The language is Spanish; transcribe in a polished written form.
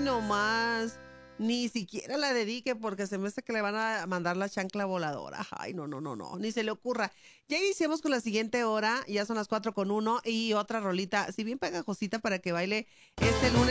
nomás. Ni siquiera la dedique porque se me hace que le van a mandar la chancla voladora. Ay, no, no, no, no, ni se le ocurra. Ya iniciamos con la siguiente hora, ya son las 4:01 y otra rolita, si bien pegajosita para que baile este lunes.